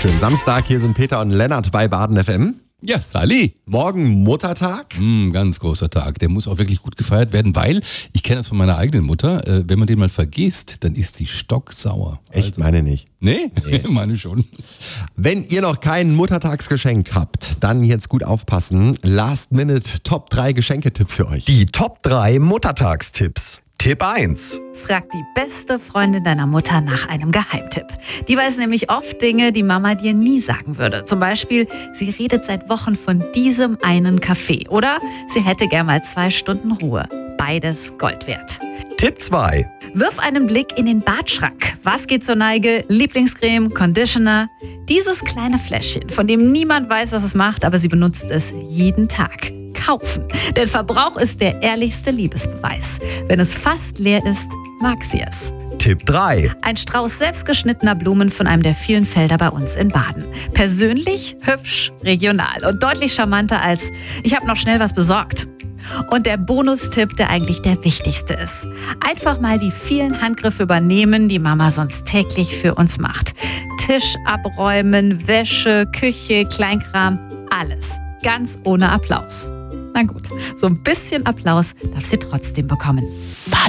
Schönen Samstag, hier sind Peter und Lennart bei Baden FM. Ja, Sally. Morgen Muttertag. Ganz großer Tag. Der muss auch wirklich gut gefeiert werden, weil, ich kenne das von meiner eigenen Mutter, wenn man den mal vergisst, dann ist sie stocksauer. Echt, meine nicht. Nee? Meine schon. Wenn ihr noch kein Muttertagsgeschenk habt, dann jetzt gut aufpassen. Last Minute Top 3 Geschenketipps für euch. Die Top 3 Muttertagstipps. Tipp 1. Frag die beste Freundin deiner Mutter nach einem Geheimtipp. Die weiß nämlich oft Dinge, die Mama dir nie sagen würde. Zum Beispiel, sie redet seit Wochen von diesem einen Kaffee. Oder sie hätte gern mal 2 Stunden Ruhe. Beides Gold wert. Tipp 2. Wirf einen Blick in den Badschrank. Was geht zur Neige? Lieblingscreme, Conditioner. Dieses kleine Fläschchen, von dem niemand weiß, was es macht, aber sie benutzt es jeden Tag. Kaufen. Denn Verbrauch ist der ehrlichste Liebesbeweis. Wenn es fast leer ist, mag sie es. Tipp 3. Ein Strauß selbstgeschnittener Blumen von einem der vielen Felder bei uns in Baden. Persönlich, hübsch, regional und deutlich charmanter als „Ich habe noch schnell was besorgt". Und der Bonustipp, der eigentlich der wichtigste ist. Einfach mal die vielen Handgriffe übernehmen, die Mama sonst täglich für uns macht. Tisch abräumen, Wäsche, Küche, Kleinkram, alles. Ganz ohne Applaus. Na gut, so ein bisschen Applaus darf sie trotzdem bekommen.